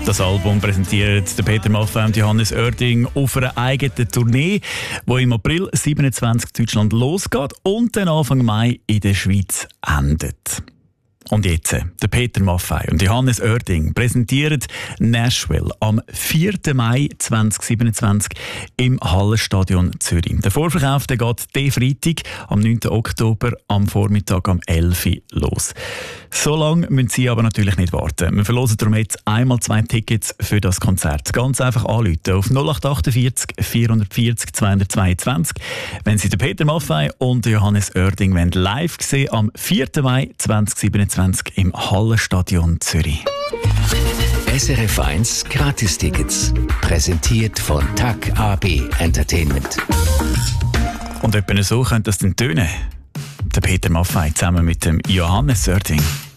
Das Album präsentiert der Peter Maffay und Johannes Oerding auf einer eigenen Tournee, die im April 27 in Deutschland losgeht und dann Anfang Mai in der Schweiz endet. Und jetzt, der Peter Maffay und Johannes Oerding präsentieren Nashville am 4. Mai 2027 im Hallenstadion Zürich. Der Vorverkauf geht diesen Freitag, am 9. Oktober, am Vormittag um 11 Uhr los. So lange müssen Sie aber natürlich nicht warten. Wir verlosen darum jetzt einmal 2 Tickets für das Konzert. Ganz einfach anrufen auf 0848 440 222, wenn Sie den Peter Maffay und Johannes Oerding live sehen am 4. Mai 2027 im Hallenstadion Zürich. SRF 1 Gratistickets. Präsentiert von TAG AB Entertainment. Und etwa so könnte das dann tönen. Der Peter Maffay zusammen mit dem Johannes Oerding.